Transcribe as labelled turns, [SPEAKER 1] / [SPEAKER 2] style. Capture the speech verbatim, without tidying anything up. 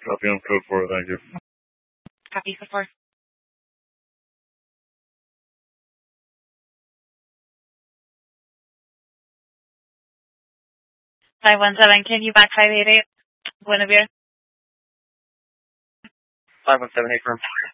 [SPEAKER 1] Copy on code four, thank you.
[SPEAKER 2] Copy code four. five one seven, can you back five eight eight? Guinevere.
[SPEAKER 3] five one seven eight firm.